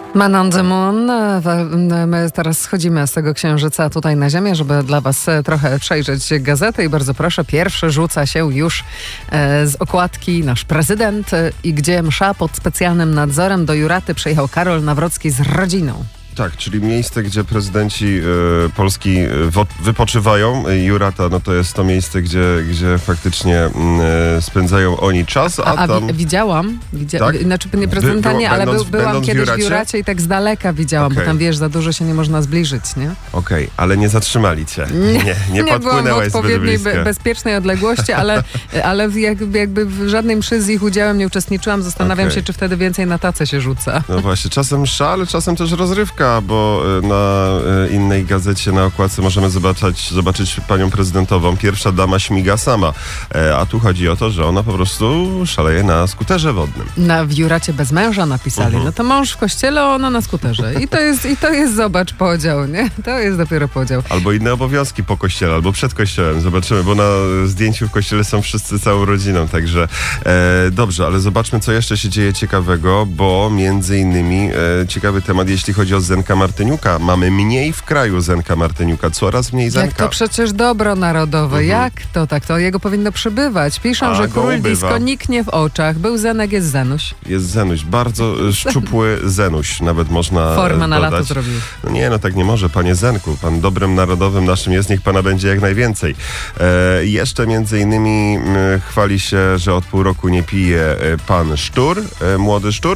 Man on the Moon. My teraz schodzimy z tego księżyca tutaj na ziemię, żeby dla was trochę przejrzeć gazetę i bardzo proszę, pierwszy rzuca się już z okładki nasz prezydent i gdzie msza pod specjalnym nadzorem do Juraty przyjechał Karol Nawrocki z rodziną. Tak, czyli miejsce, gdzie prezydenci Polski wypoczywają. Jurata, no to jest to miejsce, gdzie faktycznie spędzają oni czas. Widziałam, tak? Znaczy nie prezydenta nie, ale byłam kiedyś w Juracie i tak z daleka widziałam, bo tam wiesz, za dużo się nie można zbliżyć, nie? Okej, ale nie zatrzymali cię. Nie podpłynęłaś byłam w odpowiedniej, zbyt bezpiecznej odległości, ale jakby w żadnej mszy z ich udziałem nie uczestniczyłam. Zastanawiam się, czy wtedy więcej na tacę się rzuca. No właśnie, czasem msza, ale czasem też rozrywka, bo na innej gazecie na okładce możemy zobaczyć panią prezydentową. Pierwsza dama śmiga sama. A tu chodzi o to, że ona po prostu szaleje na skuterze wodnym. W Juracie bez męża napisali. No to mąż w kościele, ona na skuterze. I to jest zobacz, podział, nie? To jest dopiero podział. Albo inne obowiązki po kościele, albo przed kościołem. Zobaczymy, bo na zdjęciu w kościele są wszyscy całą rodziną, także dobrze, ale zobaczmy, co jeszcze się dzieje ciekawego, bo między innymi ciekawy temat, jeśli chodzi o Zenka Martyniuka. Mamy mniej w kraju Zenka Martyniuka, coraz mniej Zenka. Jak to przecież dobro narodowe, jak to tak? To jego powinno przybywać. Piszą, że król disco niknie w oczach. Był Zenek, jest Zenuś. Jest Zenuś, bardzo szczupły Zenuś, nawet można Forma na dodać. lato zrobił. No nie, no tak nie może, panie Zenku. Pan dobrem narodowym naszym jest, niech pana będzie jak najwięcej. Jeszcze między innymi chwali się, że od pół roku nie pije pan Sztur, młody Sztur.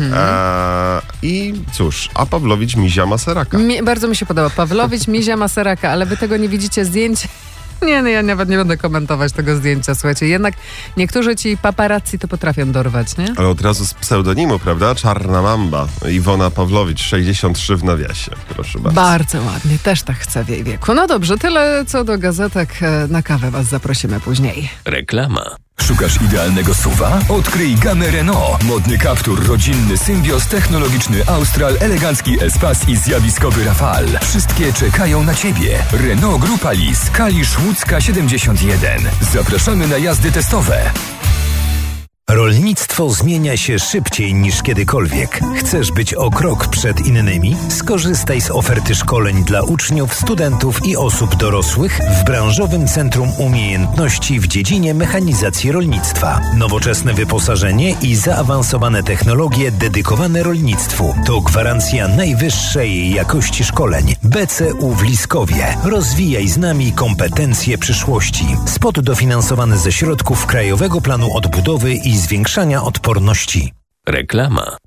I cóż, a Pawlowicz mizia Maseraka. Bardzo mi się podoba. Pawlowicz mizia Maseraka, ale wy tego nie widzicie zdjęć. Nie, ja nawet nie będę komentować tego zdjęcia, słuchajcie. Jednak niektórzy ci paparazzi to potrafią dorwać, nie? Ale od razu z pseudonimu, prawda? Czarna Mamba. Iwona Pawlowicz, 63 w nawiasie. Proszę bardzo. Bardzo ładnie, też tak chcę w jej wieku. No dobrze, tyle co do gazetek. Na kawę was zaprosimy później. Reklama. Szukasz idealnego SUV-a? Odkryj gamę Renault. Modny Captur, rodzinny Symbios, technologiczny Austral, elegancki Espace i zjawiskowy Rafale. Wszystkie czekają na Ciebie. Renault Grupa Lis, Kalisz, Łódzka 71. Zapraszamy na jazdy testowe. Rolnictwo zmienia się szybciej niż kiedykolwiek. Chcesz być o krok przed innymi? Skorzystaj z oferty szkoleń dla uczniów, studentów i osób dorosłych w branżowym Centrum Umiejętności w dziedzinie mechanizacji rolnictwa. Nowoczesne wyposażenie i zaawansowane technologie dedykowane rolnictwu. To gwarancja najwyższej jakości szkoleń. BCU w Liskowie. Rozwijaj z nami kompetencje przyszłości. Spot dofinansowany ze środków Krajowego Planu Odbudowy i zwiększania odporności. Reklama.